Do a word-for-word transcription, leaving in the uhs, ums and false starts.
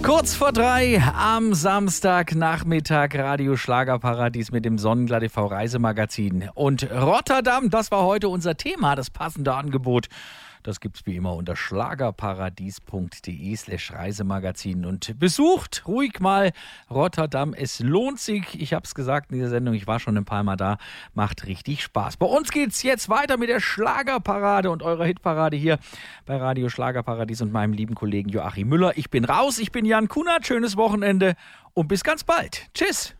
Kurz vor drei am Samstagnachmittag Radio Schlagerparadies mit dem Sonnenglad T V Reisemagazin. Und Rotterdam, das war heute unser Thema, das passende Angebot. Das gibt's wie immer unter schlagerparadies.de slash Reisemagazin. Und besucht ruhig mal Rotterdam. Es lohnt sich. Ich habe es gesagt in dieser Sendung, ich war schon ein paar Mal da. Macht richtig Spaß. Bei uns geht's jetzt weiter mit der Schlagerparade und eurer Hitparade hier bei Radio Schlagerparadies und meinem lieben Kollegen Joachim Müller. Ich bin raus, ich bin Jan Kunert. Schönes Wochenende und bis ganz bald. Tschüss.